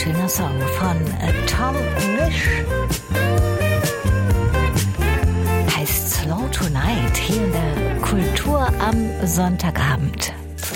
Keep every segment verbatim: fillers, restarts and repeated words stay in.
schöner Song von Tom Misch. Heißt Slow Tonight hier in der Kultur am Sonntagabend.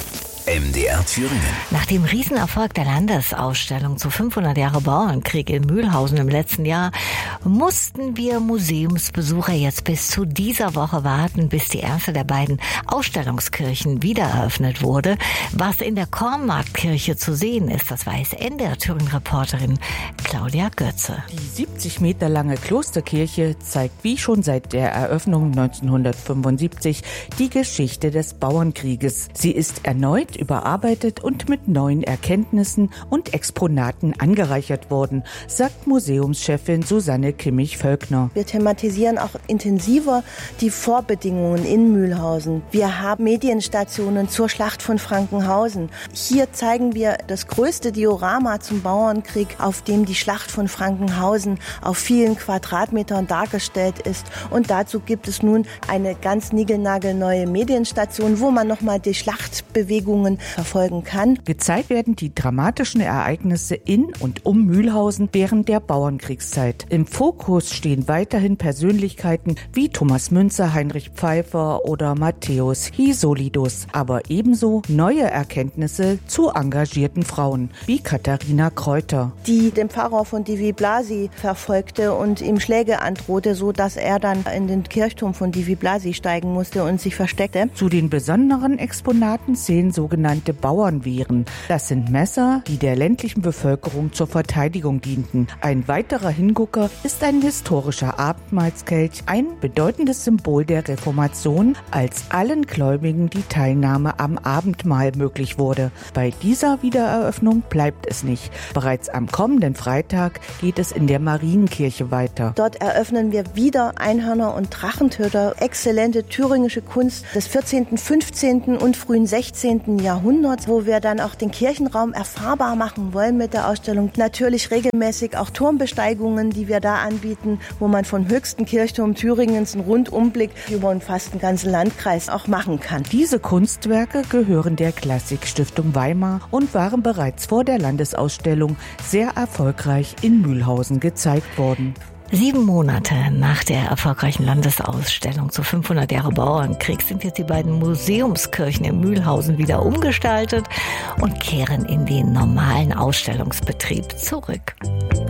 M D R Thüringen. Nach dem Riesenerfolg der Landesausstellung zu fünfhundert Jahre Bauernkrieg in Mühlhausen im letzten Jahr mussten wir Museumsbesucher jetzt bis zu dieser Woche warten, bis die erste der beiden Ausstellungskirchen wieder eröffnet wurde. Was in der Kornmarktkirche zu sehen ist, das weiß N D R Thüringen-Reporterin Claudia Götze. Die siebzig Meter lange Klosterkirche zeigt wie schon seit der Eröffnung neunzehnhundertfünfundsiebzig die Geschichte des Bauernkrieges. Sie ist erneut überarbeitet und mit neuen Erkenntnissen und Exponaten angereichert worden, sagt Museumschefin Susanne Kimmich-Völkner. Wir thematisieren auch intensiver die Vorbedingungen in Mühlhausen. Wir haben Medienstationen zur Schlacht von Frankenhausen. Hier zeigen wir das größte Diorama zum Bauernkrieg, auf dem die Schlacht von Frankenhausen auf vielen Quadratmetern dargestellt ist. Und dazu gibt es nun eine ganz niegelnagelneue Medienstation, wo man nochmal die Schlachtbewegungen verfolgen kann. Gezeigt werden die dramatischen Ereignisse in und um Mühlhausen während der Bauernkriegszeit. Im Fokus stehen weiterhin Persönlichkeiten wie Thomas Münzer, Heinrich Pfeiffer oder Matthäus Hisolidus, aber ebenso neue Erkenntnisse zu engagierten Frauen wie Katharina Kräuter, die den Pfarrer von Divi Blasi verfolgte und ihm Schläge androhte, so dass er dann in den Kirchturm von Divi Blasi steigen musste und sich versteckte. Zu den besonderen Exponaten zählen sogenannte Bauernwehren. Das sind Messer, die der ländlichen Bevölkerung zur Verteidigung dienten. Ein weiterer Hingucker ist ein historischer Abendmahlskelch, ein bedeutendes Symbol der Reformation, als allen Gläubigen die Teilnahme am Abendmahl möglich wurde. Bei dieser Wiedereröffnung bleibt es nicht. Bereits am kommenden Freitag geht es in der Marienkirche weiter. Dort eröffnen wir wieder Einhörner und Drachentöter, exzellente thüringische Kunst des vierzehnten, fünfzehnten und frühen sechzehnten Jahrhunderts, wo wir dann auch den Kirchenraum erfahrbar machen wollen mit der Ausstellung. Natürlich regelmäßig auch Turmbesteigungen, die wir da anbieten, wo man vom höchsten Kirchturm Thüringens einen Rundumblick über fast den ganzen Landkreis auch machen kann. Diese Kunstwerke gehören der Klassikstiftung Weimar und waren bereits vor der Landesausstellung sehr erfolgreich in Mühlhausen gezeigt worden. Sieben Monate nach der erfolgreichen Landesausstellung zu fünfhundert Jahre Bauernkrieg sind jetzt die beiden Museumskirchen in Mühlhausen wieder umgestaltet und kehren in den normalen Ausstellungsbetrieb zurück.